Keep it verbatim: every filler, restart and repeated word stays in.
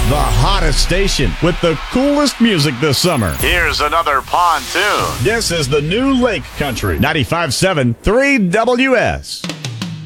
The hottest station with the coolest music this summer. Here's another pontoon. This is the new Lake Country. ninety-five point seven three W S.